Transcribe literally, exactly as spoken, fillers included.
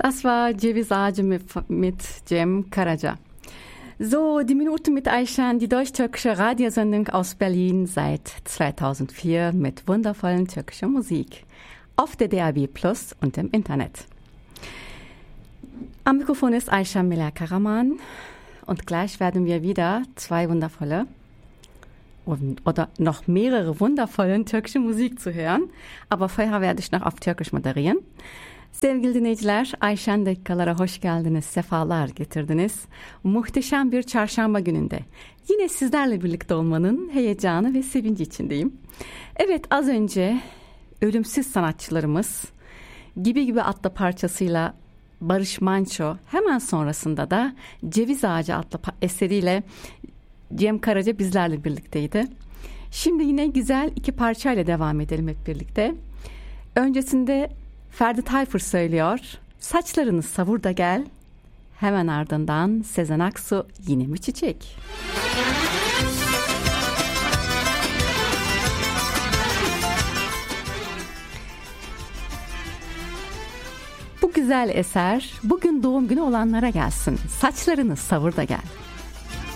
Das war Ceviz Ağacı mit Cem Karaca. So, die Minute mit Ayşen, die deutsch-türkische Radiosendung aus Berlin seit zweitausendvier mit wundervollen türkischer Musik. Auf der D A B Plus und im Internet. Am Mikrofon ist Ayşen Miller Karaman und gleich werden wir wieder zwei wundervolle oder noch mehrere wundervollen türkische Musik zu hören. Aber vorher werde ich noch auf Türkisch moderieren. Sevgili dinleyiciler, Ayşen Dakikalara hoş geldiniz, sefalar getirdiniz. Muhteşem bir çarşamba gününde yine sizlerle birlikte olmanın heyecanı ve sevinci içindeyim. Evet, az önce ölümsüz sanatçılarımız Gibi Gibi adlı parçasıyla Barış Manço, hemen sonrasında da Ceviz Ağacı adlı eseriyle Cem Karaca bizlerle birlikteydi. Şimdi yine güzel iki parçayla devam edelim hep birlikte. Öncesinde Ferdi Tayfur söylüyor, saçlarını savur da gel. Hemen ardından Sezen Aksu, yine mi çiçek? Bu güzel eser bugün doğum günü olanlara gelsin. Saçlarını savur da gel.